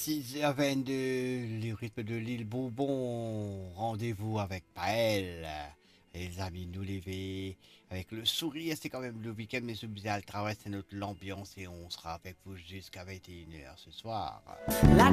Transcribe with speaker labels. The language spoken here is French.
Speaker 1: 6h22, le rythme de l'île Bourbon. Rendez-vous avec Paël. Les amis, nous lever avec le sourire. C'est quand même le week-end, mais ce bizarre le travail, c'est notre l'ambiance et on sera avec vous jusqu'à 21h ce soir.